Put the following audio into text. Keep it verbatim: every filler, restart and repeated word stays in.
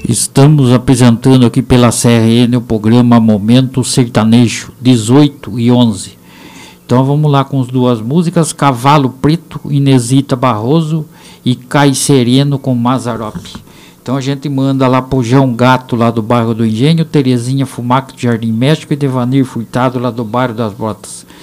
Estamos apresentando aqui pela C R N o programa Momento Sertanejo, dezoito e onze. Então vamos lá com as duas músicas, Cavalo Preto, Inesita Barroso e Cai Sereno com Mazarope. Então a gente manda lá pro João Gato, lá do bairro do Engenho, Terezinha Fumac do Jardim México e Devanir Furtado, lá do bairro das Botas.